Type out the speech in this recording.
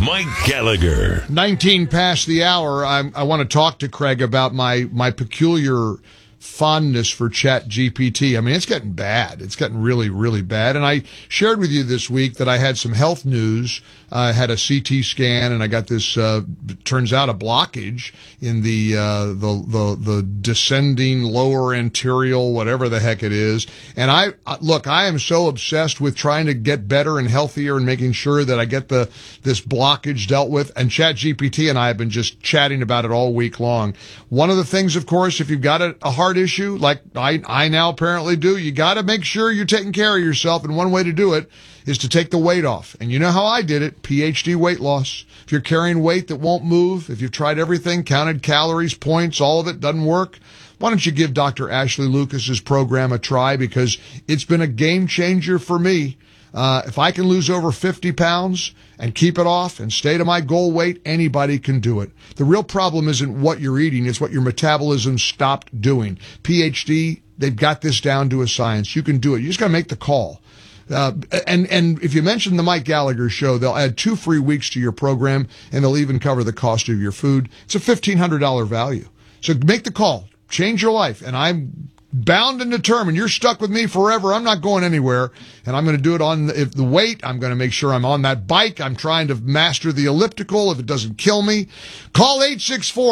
Mike Gallagher. 19 past the hour. I want to talk to Craig about my peculiar fondness for ChatGPT. I mean, it's getting bad. It's getting really, really bad. And I shared with you this week that I had some health news. I had a CT scan, and I got this, turns out, a blockage in the descending lower anterior, whatever the heck it is. And I am so obsessed with trying to get better and healthier and making sure that I get this blockage dealt with. And ChatGPT and I have been just chatting about it all week long. One of the things, of course, if you've got a heart issue, like I now apparently do, you got to make sure you're taking care of yourself. And one way to do it is to take the weight off. And you know how I did it, PhD weight loss. If you're carrying weight that won't move, if you've tried everything, counted calories, points, all of it doesn't work, why don't you give Dr. Ashley Lucas's program a try, because it's been a game changer for me. If I can lose over 50 pounds and keep it off and stay to my goal weight, anybody can do it. The real problem isn't what you're eating, it's what your metabolism stopped doing. PhD, they've got this down to a science. You can do it. You just got to make the call. And if you mention the Mike Gallagher Show, they'll add 2 free weeks to your program, and they'll even cover the cost of your food. It's a $1,500 value. So make the call. Change your life. And I'm bound and determined. You're stuck with me forever. I'm not going anywhere. And I'm going to do it on the weight. I'm going to make sure I'm on that bike. I'm trying to master the elliptical if it doesn't kill me. Call 864